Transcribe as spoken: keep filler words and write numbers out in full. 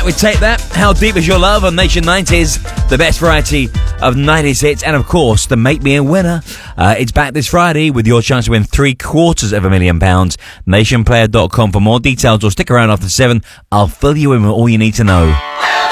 back with Take That. How Deep Is Your Love on Nation nineties, the best variety of nineties hits, and of course, the Make Me a Winner. Uh, it's back this Friday with your chance to win three quarters of a million pounds. nation player dot com for more details, or stick around after seven. I'll fill you in with all you need to know.